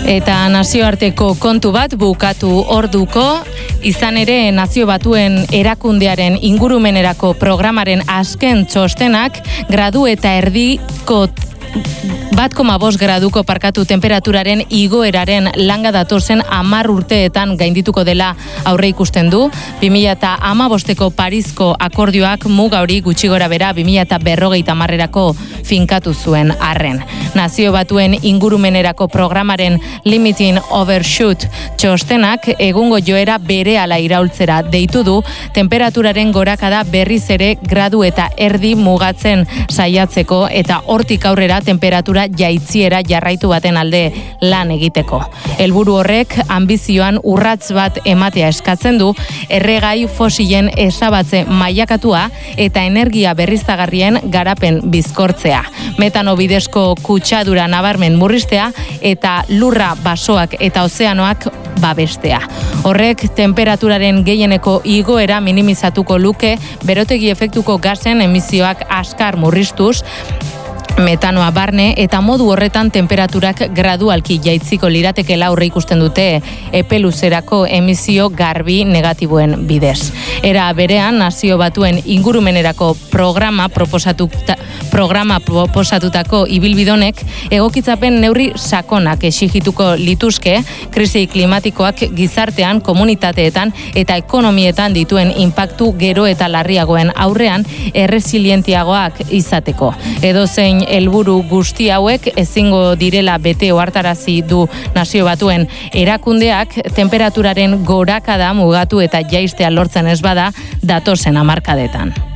Eta nazioarteko kontu bat bukatu orduko, izan ere Nazio Batuen erakundearen ingurumenerako programaren azken txostenak gradu eta erdiko 1,5 graduko temperaturaren igoeraren langa datozen 10 urteetan gaindituko dela aurre ikusten du. 2015ko Parisko akordioak muga hori gutxi gora bera 2050erako finkatu zuen arren. Nazio Batuen ingurumenerako programaren Limiting Overshoot txostenak egungo joera berehala iraultzera deitu du, temperaturaren gorakada berriz ere gradu eta erdi mugatzen saiatzeko eta hortik aurrera temperatura jaitziera jarraitu baten alde lan egiteko. Helburu horrek anbizioan urrats bat ematea eskatzen du, erregai fosilen ezabatze mailakatua eta energia berriztagarrien garapen bizkortzea. Metano bidezko kutsadura nabarmen murriztea eta lurra, basoak eta ozeanoak babestea. Horrek temperaturaren gehieneko igoera minimizatuko luke, berotegi efektuko gasen emisioak askar murriztuz, metanoa barne eta modu horretan temperaturak gradualki jaitziko liratekela aurre ikusten dute epeluzerako emisio garbi negatiboen bidez. Era berean, Nazio Batuen ingurumenerako programa proposatutako ibilbidonek egokitzapen neurri sakonak exigituko lituzke, krisi klimatikoak gizartean, komunitateetan eta ekonomietan dituen inpaktu gero eta larriagoen aurrean erresilientiagoak izateko. Edozein helburu guzti hauek ezingo direla bete ohartarazi du Nazio Batuen erakundeak, temperaturaren gorakada mugatu eta jaistea lortzen ez bada datozen hamarkadetan.